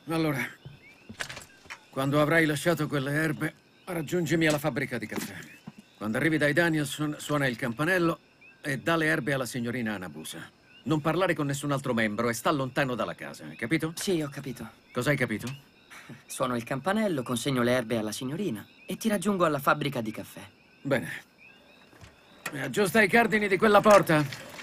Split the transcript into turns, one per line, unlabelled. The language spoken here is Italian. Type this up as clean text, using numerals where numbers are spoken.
Allora, quando avrai lasciato quelle erbe, raggiungimi alla fabbrica di caffè. Quando arrivi dai Danielson, suona il campanello e dà le erbe alla signorina Anabusa. Non parlare con nessun altro membro e sta lontano dalla casa, hai capito?
Sì, ho capito.
Cosa hai capito?
Suono il campanello, consegno le erbe alla signorina e ti raggiungo alla fabbrica di caffè.
Bene. Aggiusta i cardini di quella porta.